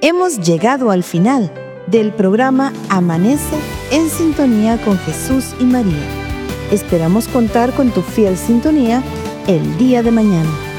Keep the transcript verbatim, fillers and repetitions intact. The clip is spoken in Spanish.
Hemos llegado al final del programa Amanece en Sintonía con Jesús y María. Esperamos contar con tu fiel sintonía el día de mañana.